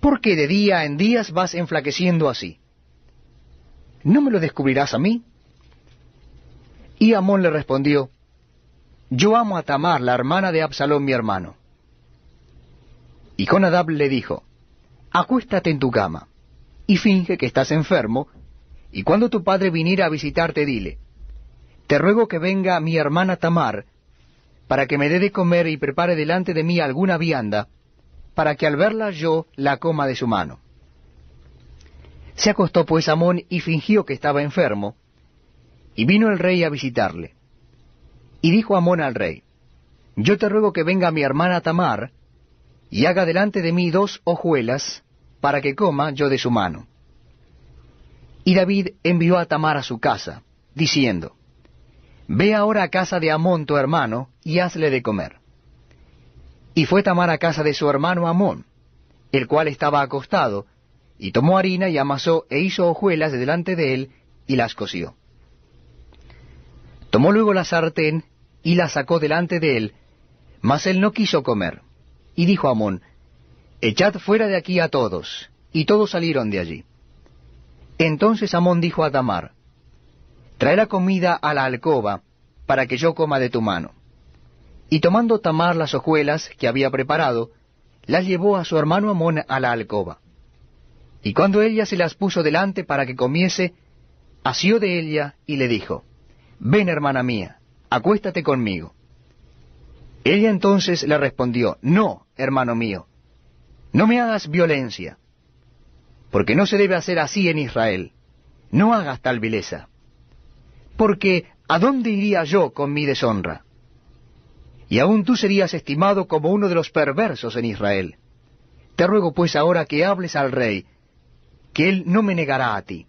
¿por qué de día en días vas enflaqueciendo así? ¿No me lo descubrirás a mí? Y Amón le respondió, yo amo a Tamar, la hermana de Absalón mi hermano. Y Jonadab le dijo, acuéstate en tu cama, y finge que estás enfermo, y cuando tu padre viniera a visitarte, dile, te ruego que venga mi hermana Tamar, para que me dé de comer y prepare delante de mí alguna vianda, para que al verla yo la coma de su mano. Se acostó pues Amón y fingió que estaba enfermo, y vino el rey a visitarle. Y dijo Amón al rey, yo te ruego que venga mi hermana Tamar, y haga delante de mí 2 hojuelas, para que coma yo de su mano. Y David envió a Tamar a su casa, diciendo, ve ahora a casa de Amón tu hermano, y hazle de comer. Y fue Tamar a casa de su hermano Amón, el cual estaba acostado, y tomó harina y amasó e hizo hojuelas delante de él, y las coció. Tomó luego la sartén, y la sacó delante de él, mas él no quiso comer. Y dijo Amón, echad fuera de aquí a todos. Y todos salieron de allí. Entonces Amón dijo a Tamar, trae la comida a la alcoba, para que yo coma de tu mano. Y tomando Tamar las hojuelas que había preparado, las llevó a su hermano Amón a la alcoba. Y cuando ella se las puso delante para que comiese, asió de ella y le dijo, ven, hermana mía, acuéstate conmigo. Ella entonces le respondió, no, hermano mío, no me hagas violencia, porque no se debe hacer así en Israel, no hagas tal vileza, porque ¿a dónde iría yo con mi deshonra? Y aún tú serías estimado como uno de los perversos en Israel. Te ruego pues ahora que hables al rey, que él no me negará a ti.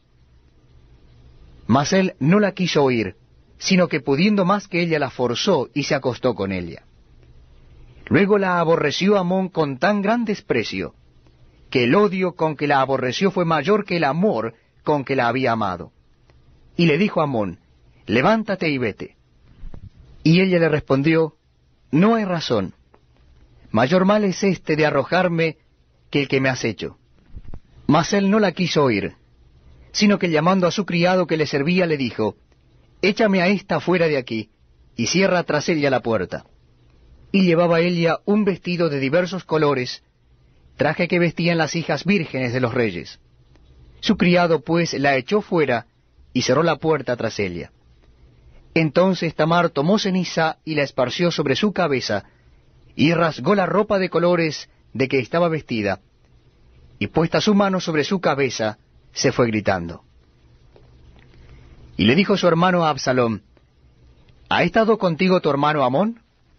Mas él no la quiso oír, sino que pudiendo más que ella la forzó y se acostó con ella. Luego la aborreció Amón con tan gran desprecio, que el odio con que la aborreció fue mayor que el amor con que la había amado. Y le dijo a Amón, levántate y vete. Y ella le respondió, no hay razón. Mayor mal es este de arrojarme que el que me has hecho. Mas él no la quiso oír, sino que llamando a su criado que le servía le dijo, échame a esta fuera de aquí, y cierra tras ella la puerta. Y llevaba ella un vestido de diversos colores, traje que vestían las hijas vírgenes de los reyes. Su criado pues la echó fuera, y cerró la puerta tras ella. Entonces Tamar tomó ceniza y la esparció sobre su cabeza, y rasgó la ropa de colores de que estaba vestida, y puesta su mano sobre su cabeza, se fue gritando. Y le dijo su hermano a Absalom, ¿ha estado contigo tu hermano Amón?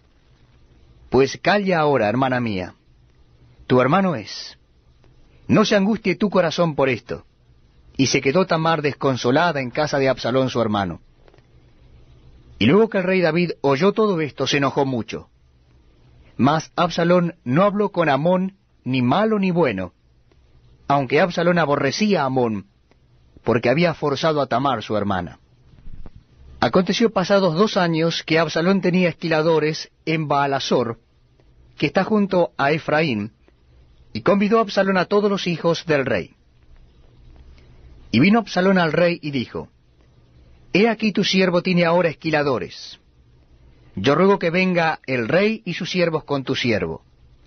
Pues calla ahora, hermana mía, tu hermano es. No se angustie tu corazón por esto. Y se quedó Tamar desconsolada en casa de Absalón su hermano. Y luego que el rey David oyó todo esto, se enojó mucho. Mas Absalón no habló con Amón ni malo ni bueno, aunque Absalón aborrecía a Amón, porque había forzado a Tamar su hermana. Aconteció pasados 2 años que Absalón tenía esquiladores en Baalasor, que está junto a Efraín, y convidó a Absalón a todos los hijos del rey. Y vino Absalón al rey y dijo, he aquí tu siervo tiene ahora esquiladores. Yo ruego que venga el rey y sus siervos con tu siervo.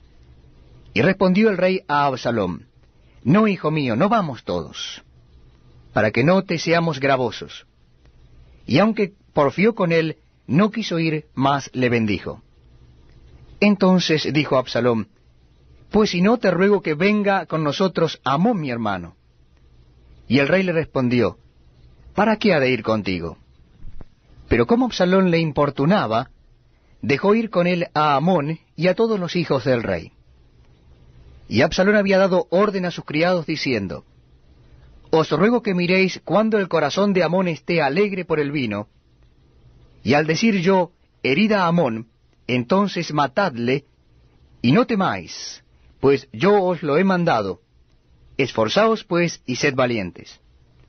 Y respondió el rey a Absalom, no, hijo mío, no vamos todos, para que no te seamos gravosos. Y aunque porfió con él, no quiso ir, mas le bendijo. Entonces dijo Absalom, pues si no, te ruego que venga con nosotros Amón mi hermano. Y el rey le respondió, ¿para qué ha de ir contigo? Pero como Absalón le importunaba, dejó ir con él a Amón y a todos los hijos del rey. Y Absalón había dado orden a sus criados diciendo, os ruego que miréis cuando el corazón de Amón esté alegre por el vino, y al decir yo, herida a Amón, entonces matadle, y no temáis, pues yo os lo he mandado. Esforzaos pues y sed valientes.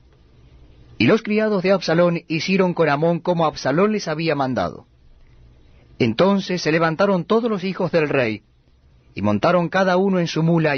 Y los criados de Absalón hicieron con Amón como Absalón les había mandado. Entonces se levantaron todos los hijos del rey, y montaron cada uno en su mula,